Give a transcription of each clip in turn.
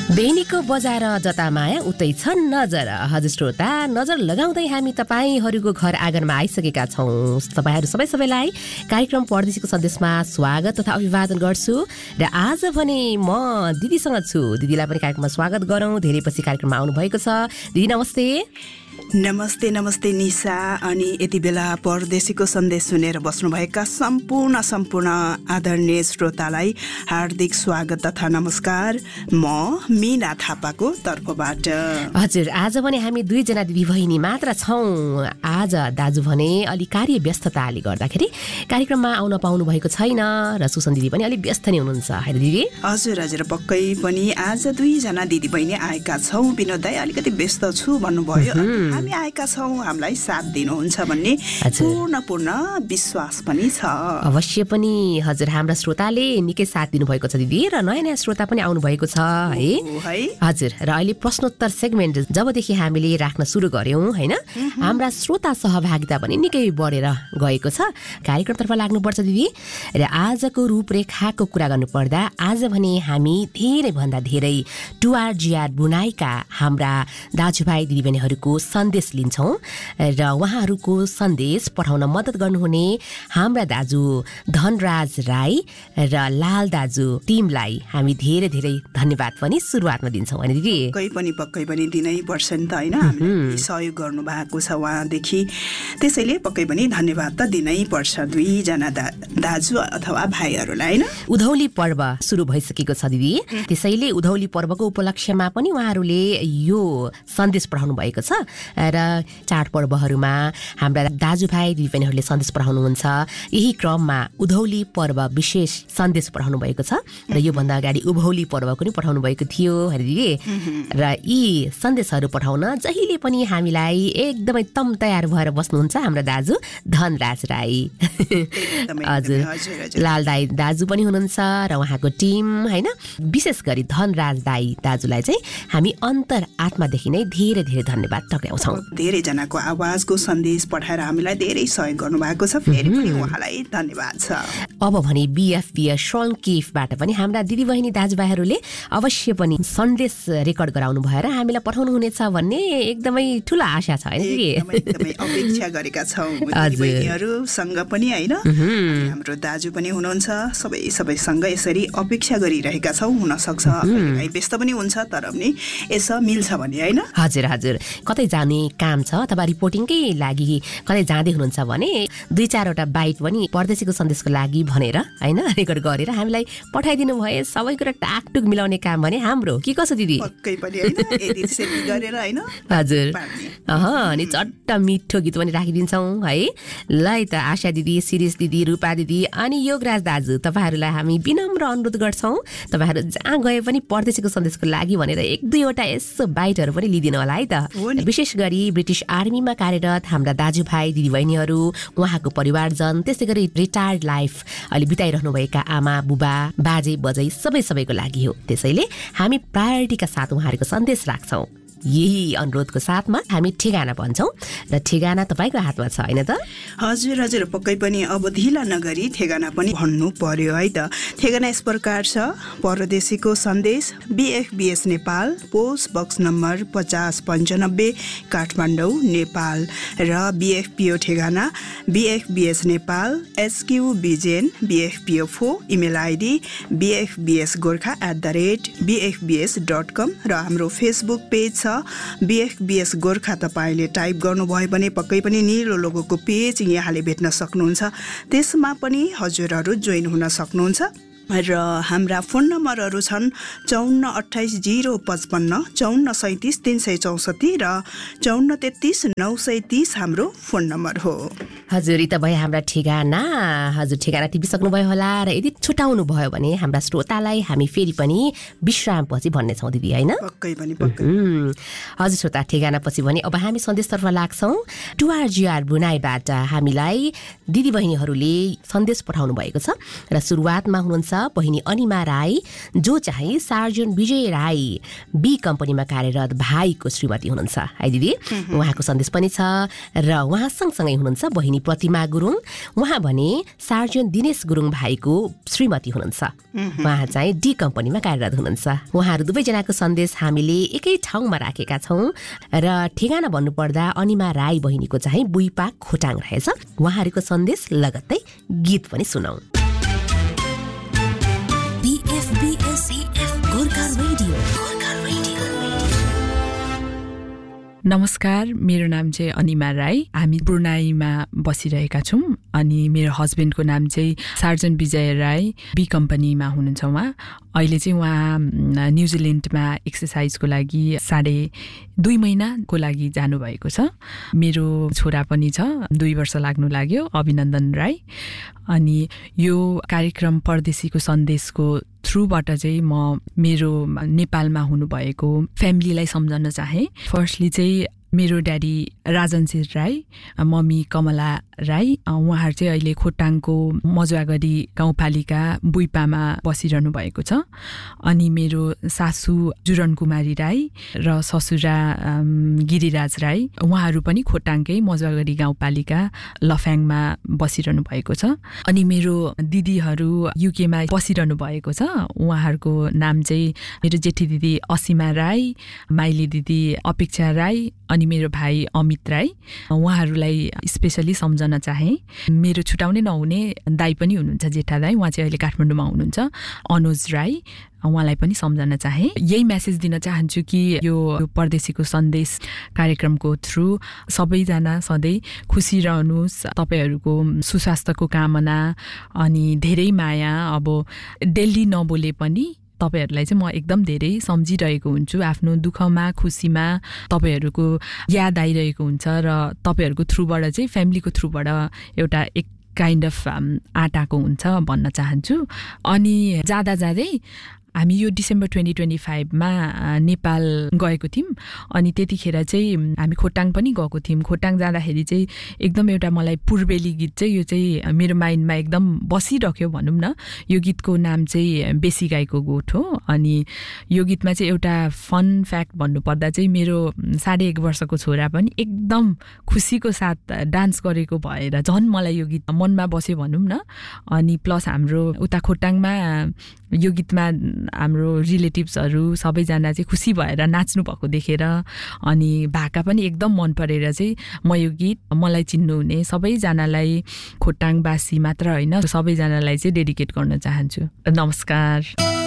बेनीको बजार जता माया उतै छ नजर। हजुर श्रोता, नजर लगाउँदै हामी तपाईहरूको घर आँगनमा आइसकेका छौँ। तपाईँहरू सबैलाई कार्यक्रम परदेशीको सन्देशमा स्वागत तथा अभिवादन गर्छु। र आज भने म दिदीसँग छु। दिदीलाई पनि कार्यक्रममा स्वागत गरौँ। धेरै पछि कार्यक्रममा आउनुभएको छ। दिदी नमस्ते। नमस्ते नमस्ते निशा। अनि यति बेला परदेशीको सन्देश सुनेर बस्नुभएका सम्पूर्ण आदरणीय श्रोतालाई हार्दिक स्वागत तथा नमस्कार। म मीना थापाको तर्फबाट। हजुर, आज भने हामी दुईजना दिदी बहिनी मात्र छौँ। आज दाजु भने अलि कार्य व्यस्तताले गर्दाखेरि कार्यक्रममा आउन पाउनु भएको छैन र सुसन दिदी पनि अलिक व्यस्त नै हुनुहुन्छ। होइन दिदी? हजुर पक्कै पनि आज दुईजना दिदी बहिनी आएका छौँ। विनोद दाइ अलिकति व्यस्त छु भन्नुभयो। हामी आएका छौँ, हामीलाई साथ दिनुहुन्छ भन्ने पूर्ण विश्वास पनि छ। अवश्य पनि। हजुर, हाम्रा श्रोताले निकै साथ दिनुभएको छ दिदी, र नयाँ श्रोता पनि आउनु भएको छ है। हजुर, र अहिले प्रश्नोत्तर सेगमेन्ट जबदेखि हामीले राख्न सुरु गर्यौं हैन, हाम्रा श्रोता सहभागिता पनि निकै बढेर गएको छ। कार्यक्रमतर्फ लाग्नुपर्छ दिदी। र आजको रूपरेखाको कुरा गर्नुपर्दा आज भने हामी धेरै भन्दा धेरै टुआरजिआर बुनाइका हाम्रा दाजुभाइ दिदीबहिनीहरूको सन्देश लिन्छौँ र उहाँहरूको सन्देश पठाउन मद्दत गर्नुहुने हाम्रा दाजु धनराज राई र लाल दाजु टिमलाई हामी धेरै धेरै धन्यवाद पनि सुरुवातमा दिन्छौँ। होइन दिदी? पक्कै पनि दिनै पर्छ नि त, होइन? हामीले सहयोग गर्नु भएको छ उहाँदेखि, त्यसैले पक्कै पनि धन्यवाद त दिनै पर्छ दुईजना दाजु अथवा भाइहरूलाई। होइन, उधौली पर्व सुरु भइसकेको छ दिदी, त्यसैले उधौली पर्वको उपलक्ष्यमा पनि उहाँहरूले यो सन्देश पठाउनु भएको छ। र चाडपर्वहरूमा हाम्रा दाजुभाइ दिदीबहिनीहरूले सन्देश पठाउनुहुन्छ। यही क्रममा उधौली पर्व विशेष सन्देश पठाउनु भएको छ र योभन्दा अगाडि उभौली पर्व पनि पठाउनु भएको थियो दिदी। र यी सन्देशहरू पठाउन जहिले पनि हामीलाई एकदमै तम तयार भएर बस्नुहुन्छ हाम्रा दाजु धनराज राई। हजुर, लाल दाई दाजु पनि हुनुहुन्छ र उहाँको टिम। होइन, विशेष गरी धनराज दाई दाजुलाई चाहिँ हामी अन्तर आत्मादेखि नै धेरै धेरै धन्यवाद टक्राउँछौँ। धेरैजनाको आवाजको सन्देश पठाएर हामीलाई धेरै सहयोग गर्नुभएको छ। फेरि पनि उहाँलाई धन्यवाद छ। अब भने बिएफबिएस सङ्केफबाट पनि हाम्रा दिदीबहिनी दाजुभाइहरूले अवश्य पनि सन्देश रेकर्ड गराउनु भएर हामीलाई पठाउनु हुनेछ भन्ने एकदमै ठुलो आशा छ। एकदमै अपेक्षा गरेका छौँ दिदीबहिनीहरूसँग पनि। होइन, हाम्रो दाजु पनि हुनुहुन्छ। सबैसँग यसरी अपेक्षा गरिरहेका छौँ। हुनसक्छ व्यस्त पनि हुन्छ, तर पनि यसो मिल्छ भने। होइन, हजुर कतै जाने काम छ अथवा रिपोर्टिङकै लागि कतै जाँदै हुनुहुन्छ भने 2-4वटा बाइट पनि परदेशीको सन्देशको लागि भनेर होइन रेकर्ड गरेर हामीलाई पठाइदिनु भए सबै कुरा टाकटुक मिलाउने काम भने हाम्रो के कसो दिदी? पक्कै पनि गरेर। होइन, हजुर, अनि चट्ट मिठो गीत पनि राखिदिन्छौँ है। ल त आशा दिदी, शिरीष दिदी, रूपा दिदी अनि योगराज दाजु, तपाईँहरूलाई हामी विनम्र अनुरोध गर्छौँ, तपाईँहरू जहाँ गए पनि परदेशीको सन्देशको लागि भनेर 1-2वटा यसो बाइटहरू पनि लिइदिनु होला है त। विशेष गरी ब्रिटिस आर्मीमा कार्यरत हाम्रा दाजुभाइ दिदीबहिनीहरू, उहाँको परिवारजन, त्यसै गरी रिटायर्ड लाइफ अहिले बिताइरहनुभएका आमा बुबा बाजे बजै सबैको लागि हो। त्यसैले हामी प्रायोरिटीका साथ उहाँहरूको सन्देश राख्छौँ। यही अनुरोधको साथमा हामी ठेगाना भन्छौँ र ठेगाना तपाईँको हातमा छ होइन त? हजुर पक्कै पनि। अब ढिला नगरी ठेगाना पनि भन्नु पर्यो है त। ठेगाना यस प्रकार छ। परदेशीको सन्देश, बिएफबिएस Nepal, post box number 5095 Kathmandu Nepal. र बिएफपिओ ठेगाना बिएफबिएस Nepal SQ Bijen BFPO 4, email ID bfbsgorkha@bfbs.com र हाम्रो फेसबुक पेज छ बिएफबिएस गोर्खा। तपाईँले टाइप गर्नुभयो भने पक्कै पनि निलो लोगोको पेज यहाँले भेट्न सक्नुहुन्छ। त्यसमा पनि हजुरहरू जोइन हुन सक्नुहुन्छ। र हाम्रा फोन नम्बरहरू छन् 5428 055 5437 364 र 5433 930 हाम्रो फोन नम्बर हो। हजुर, त भयो हाम्रा ठेगाना। हजुर, ठेगाना टिपिसक्नुभयो होला र यदि छुटाउनु भयो भने हाम्रा श्रोतालाई हामी फेरि पनि विश्रामपछि भन्नेछौँ दिदी, होइन? पक्कै पनि। हजुर श्रोता, ठेगानापछि भने अब हामी सन्देशतर्फ लाग्छौँ। टुआरजिआर बुनाइबाट हामीलाई दिदीबहिनीहरूले सन्देश पठाउनु भएको छ र सुरुवातमा हुनुहुन्छ बहिनी अनिमा राई, जो चाहिँ सार्जन विजय राई बी कम्पनीमा कार्यरत भाइको श्रीमती हुनुहुन्छ है दिदी। उहाँको सन्देश पनि छ र उहाँ सँगसँगै हुनुहुन्छ बहिनी अनि प्रतिमा गुरुङ, उहाँ भने सार्जन दिनेश गुरुङ भाइको श्रीमती हुनुहुन्छ। उहाँ चाहिँ डी कम्पनीमा कार्यरत हुनुहुन्छ। उहाँहरू दुवैजनाको सन्देश हामीले एकै ठाउँमा राखेका छौँ र ठेगाना भन्नुपर्दा अनिमा राई बहिनीको चाहिँ बुइपाक खोटाङ रहेछ। उहाँहरूको सन्देश लगत्तै गीत पनि सुनौ। नमस्कार, मेरो नाम चाहिँ अनिमा राई। हामी ब्रुनाईमा बसिरहेका छौँ अनि मेरो हस्बेन्डको नाम चाहिँ सार्जन विजय राई, बी कम्पनीमा हुनुहुन्छ। उहाँ अहिले चाहिँ उहाँ न्युजिल्यान्डमा एक्सर्साइजको लागि 2.5 महिनाको लागि जानुभएको छ। मेरो छोरा पनि छ, 2 वर्ष लाग्नु लाग्यो, अभिनन्दन राई। अनि यो कार्यक्रम परदेशीको सन्देशको थ्रुबाट चाहिँ म मेरो नेपालमा हुनुभएको फ्यामिलीलाई सम्झन चाहे। फर्स्टली चाहिँ मेरो ड्याडी राजनशीर राई, मम्मी कमला राई, उहाँहरू चाहिँ अहिले खोटाङको मजुवागढी गाउँपालिका बुइपामा बसिरहनु भएको छ। अनि मेरो सासू जुरन कुमारी राई र ससुरा गिरिराज राई, उहाँहरू पनि खोटाङकै मजुवागढी गाउँपालिका लफ्याङमा बसिरहनु भएको छ। अनि मेरो दिदीहरू युकेमा बसिरहनु भएको छ। उहाँहरूको नाम चाहिँ मेरो जेठी दिदी असीमा राई, माइली दिदी अपेक्षा राई अनि मेरो भाइ अमित राई। उहाँहरूलाई स्पेसली सम्झन चाहे। मेरो छुटाउनै नहुने दाई पनि हुनुहुन्छ, जेठा दाई, उहाँ चाहिँ अहिले काठमाडौँमा हुनुहुन्छ, अनुज राई, उहाँलाई पनि सम्झन चाहे। यही मेसेज दिन चाहन्छु कि यो परदेशीको सन्देश कार्यक्रमको थ्रु सबैजना सधैँ खुसी रहनुहोस्। तपाईहरूको सुस्वास्थ्यको कामना अनि धेरै माया। अब डेली नबोले पनि तपाईहरूलाई चाहिँ म एकदम धेरै सम्झिरहेको हुन्छु। आफ्नो दुःखमा खुसीमा तपाईहरूको याद आइरहेको हुन्छ र तपाईहरूको थ्रुबाट चाहिँ फ्यामिलीको थ्रुबाट एउटा एक काइन्ड अफ आटाको हुन्छ भन्न चाहन्छु। अनि जाँदै हामी यो डिसेम्बर 2025मा नेपाल गएको थियौँ। अनि त्यतिखेर चाहिँ हामी खोटाङ पनि गएको थियौँ। खोटाङ जाँदाखेरि चाहिँ एकदम एउटा मलाई पूर्वेली गीत चाहिँ यो चाहिँ मेरो माइन्डमा एकदम बसिरह्यो भनौँ न। यो गीतको नाम चाहिँ बेसी गाईको गोठ हो। अनि यो गीतमा चाहिँ एउटा फन फ्याक्ट भन्नुपर्दा चाहिँ मेरो 1.5 वर्षको छोरा पनि एकदम खुसीको साथ डान्स गरेको भएर झन् मलाई यो गीत मनमा बस्यो भनौँ न। अनि प्लस हाम्रो उता खोटाङमा यो गीतमा हाम्रो रिलेटिभ्सहरू सबैजना चाहिँ खुसी भएर नाच्नु भएको देखेर अनि भाका पनि एकदम मन परेर चाहिँ म यो गीत मलाई चिन्नुहुने सबैजनालाई, खोटाङवासी मात्र होइन सबैजनालाई चाहिँ डेडिकेट गर्न चाहन्छु। नमस्कार।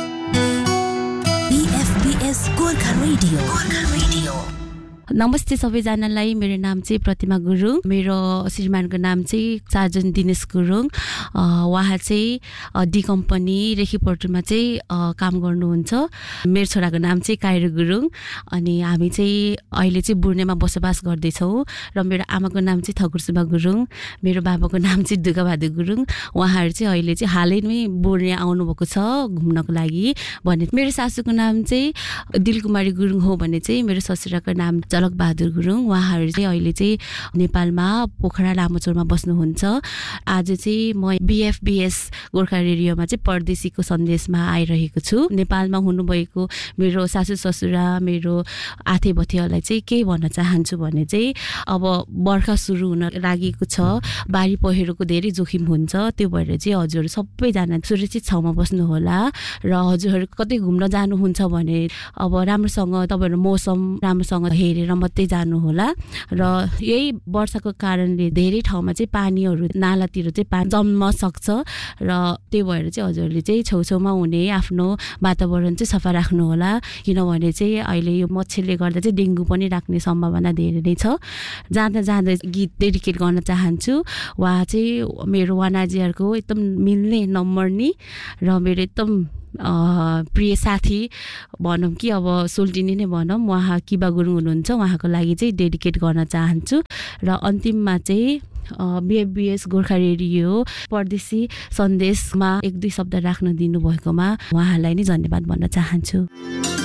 नमस्ते सबैजनालाई, मेरो नाम चाहिँ प्रतिमा गुरुङ, मेरो श्रीमानको नाम चाहिँ सार्जन दिनेश गुरुङ। उहाँ चाहिँ डी कम्पनी रेखीपटुमा चाहिँ काम गर्नुहुन्छ। मेरो छोराको नाम चाहिँ काइरो गुरुङ। अनि हामी चाहिँ अहिले चाहिँ बुर्नेमा बसोबास गर्दैछौँ र मेरो आमाको नाम चाहिँ थकुरसुबा गुरुङ, मेरो बाबाको नाम चाहिँ दुर्गाबहादुर गुरुङ। उहाँहरू चाहिँ अहिले चाहिँ हालै नै बुर्ने आउनुभएको छ घुम्नको लागि भने। मेरो सासूको नाम चाहिँ दिलकुमारी गुरुङ हो भने चाहिँ मेरो ससुराको नाम झलक बहादुर गुरुङ। उहाँहरू चाहिँ अहिले चाहिँ नेपालमा पोखरा लामोचौरमा बस्नुहुन्छ। आज चाहिँ म BFBS गोर्खा रेडियोमा चाहिँ परदेशीको सन्देशमा आइरहेको छु। नेपालमा हुनुभएको मेरो सासू ससुरा, मेरो आथे बथेहरूलाई चाहिँ के भन्न चाहन्छु भने चाहिँ अब बर्खा सुरु हुन लागेको छ, बाढी पहिरोको धेरै जोखिम हुन्छ। त्यो भएर चाहिँ हजुरहरू सबैजना सुरक्षित ठाउँमा बस्नुहोला र हजुरहरू कतै घुम्न जानुहुन्छ भने अब राम्रोसँग तपाईँहरू मौसम राम्रोसँग हेरेर मात्रै जानुहोला। र यही वर्षाको कारणले धेरै ठाउँमा चाहिँ पानीहरू नालातिर चाहिँ पानी जम्न सक्छ र त्यही भएर चाहिँ हजुरहरूले चाहिँ छेउछाउमा हुने आफ्नो वातावरण चाहिँ सफा राख्नुहोला। किनभने चाहिँ अहिले यो मच्छरले गर्दा चाहिँ डेङ्गु पनि राख्ने सम्भावना धेरै नै छ। जाँदा गीत डेडिकेट गर्न चाहन्छु। उहाँ चाहिँ मेरो वानाजीहरूको एकदम मिल्ने नम्बर्नी र मेरो एकदम प्रिय साथी भनौँ कि अब सोल्टिनी नै भनौँ। उहाँ किबा गुरुङ हुनुहुन्छ, उहाँको लागि चाहिँ डेडिकेट गर्न चाहन्छु। र अन्तिममा चाहिँ BFBS गोर्खा रेडियो परदेशी सन्देशमा 1-2 शब्द राख्न दिनुभएकोमा उहाँलाई नै धन्यवाद भन्न चाहन्छु।